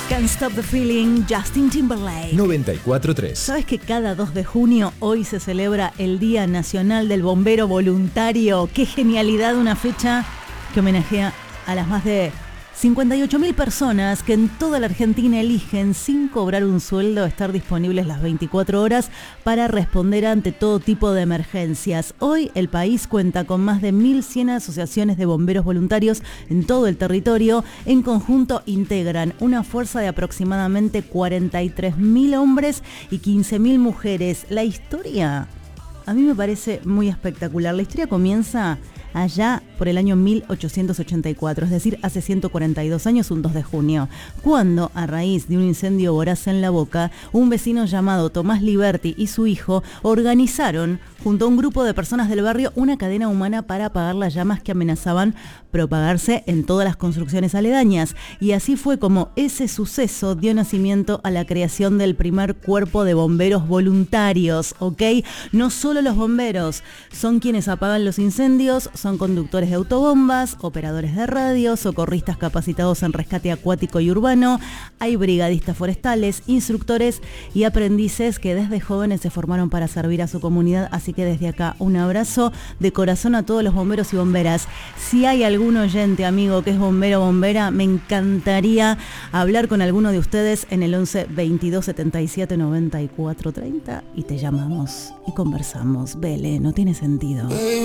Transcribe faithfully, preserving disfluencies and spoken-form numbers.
Can't Stop the Feeling, Justin Timberlake. noventa y cuatro tres. ¿Sabes que cada dos de junio hoy se celebra el Día Nacional del Bombero Voluntario? ¡Qué genialidad! Una fecha que homenajea a las más de cincuenta y ocho mil personas que en toda la Argentina eligen, sin cobrar un sueldo, estar disponibles las veinticuatro horas para responder ante todo tipo de emergencias. Hoy el país cuenta con más de mil cien asociaciones de bomberos voluntarios en todo el territorio. En conjunto integran una fuerza de aproximadamente cuarenta y tres mil hombres y quince mil mujeres. La historia a mí me parece muy espectacular. La historia comienza allá por el año mil ochocientos ochenta y cuatro, es decir, hace ciento cuarenta y dos años, un dos de junio, cuando, a raíz de un incendio voraz en La Boca, un vecino llamado Tomás Liberti y su hijo organizaron, junto a un grupo de personas del barrio, una cadena humana para apagar las llamas que amenazaban propagarse en todas las construcciones aledañas. Y así fue como ese suceso dio nacimiento a la creación del primer cuerpo de bomberos voluntarios, ¿ok? No solo los bomberos son quienes apagan los incendios, son conductores de autobombas, operadores de radio, socorristas capacitados en rescate acuático y urbano, hay brigadistas forestales, instructores y aprendices que desde jóvenes se formaron para servir a su comunidad. Así que desde acá un abrazo de corazón a todos los bomberos y bomberas. Si hay algún oyente, amigo, que es bombero o bombera, me encantaría hablar con alguno de ustedes en el once veintidós setenta y siete noventa y cuatro treinta y te llamamos y conversamos. Vele, no tiene sentido.